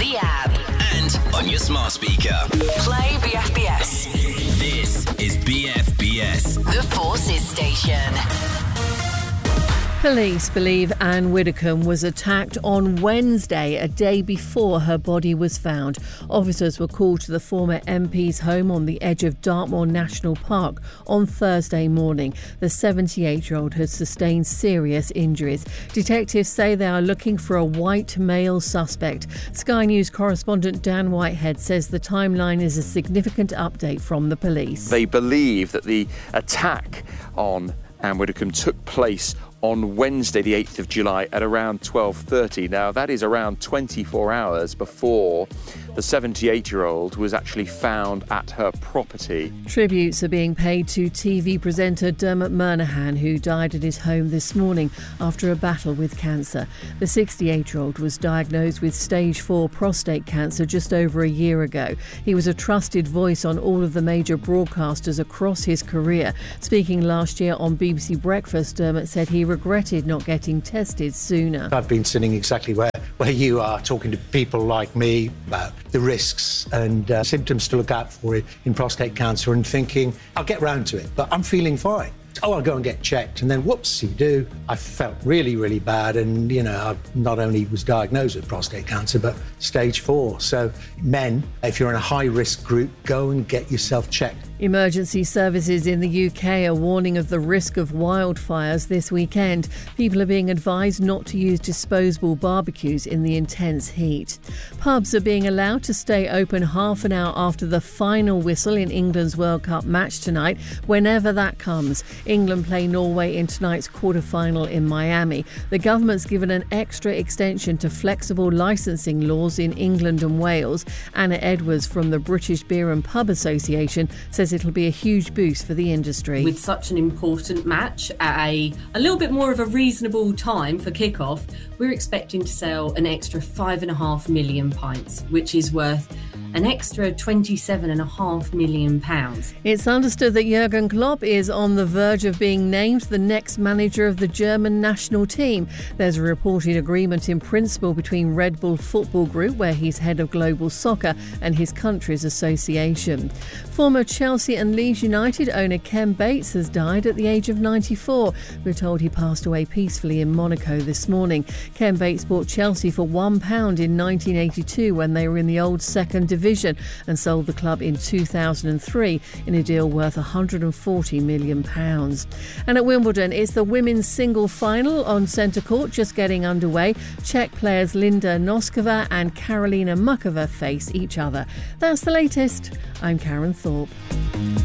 the app and on your smart speaker. Play BFBS. This is BFBS. The Forces Station. Police believe Anne Widdecombe was attacked on Wednesday, a day before her body was found. Officers were called to the former MP's home on the edge of Dartmoor National Park on Thursday morning. The 78-year-old has sustained serious injuries. Detectives say they are looking for a white male suspect. Sky News correspondent Dan Whitehead says the timeline is a significant update from the police. They believe that the attack on Anne Widdecombe took place on Wednesday, the 8th of July at around 12:30. Now, that is around 24 hours before the 78-year-old was actually found at her property. Tributes are being paid to TV presenter Dermot Murnaghan, who died at his home this morning after a battle with cancer. The 68-year-old was diagnosed with stage 4 prostate cancer just over a year ago. He was a trusted voice on all of the major broadcasters across his career. Speaking last year on BBC Breakfast, Dermot said he regretted not getting tested sooner. I've been sitting exactly where you are, talking to people like me about the risks and symptoms to look out for in prostate cancer and thinking, I'll get round to it, but I'm feeling fine. Oh, I'll go and get checked. And then, whoops, you do. I felt really, really bad. And, I not only was diagnosed with prostate cancer, but stage 4. So men, if you're in a high-risk group, go and get yourself checked. Emergency services in the UK are warning of the risk of wildfires this weekend. People are being advised not to use disposable barbecues in the intense heat. Pubs are being allowed to stay open half an hour after the final whistle in England's World Cup match tonight, whenever that comes. England play Norway in tonight's quarter-final in Miami. The government's given an extra extension to flexible licensing laws in England and Wales. Anna Edwards from the British Beer and Pub Association says it'll be a huge boost for the industry. With such an important match at a little bit more of a reasonable time for kick-off, we're expecting to sell an extra 5.5 million pints, which is worth an extra £27.5 million. It's understood that Jurgen Klopp is on the verge of being named the next manager of the German national team. There's a reported agreement in principle between Red Bull Football Group, where he's head of global soccer, and his country's association. Former Chelsea and Leeds United owner Ken Bates has died at the age of 94. We're told he passed away peacefully in Monaco this morning. Ken Bates bought Chelsea for £1 in 1982 when they were in the old second division, and sold the club in 2003 in a deal worth £140 million. And at Wimbledon, it's the women's single final on centre court just getting underway. Czech players Linda Noskova and Karolina Muchova face each other. That's the latest. I'm Karen Thorpe.